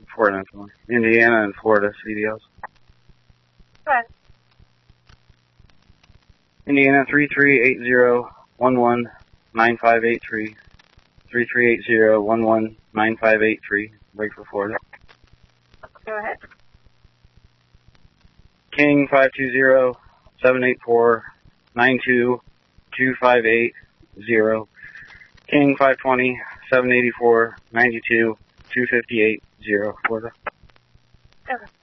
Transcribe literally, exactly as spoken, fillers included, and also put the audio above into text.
Florida, Indiana and Florida C D Ls. Go ahead. Indiana three three eight zero one one nine five eight three. three three eight zero one one nine five eight three. Wait for Florida. Go ahead. King five two zero seven eight four nine two two five eight zero. King five twenty seven eighty four ninety two two fifty eight zero. Florida. Okay.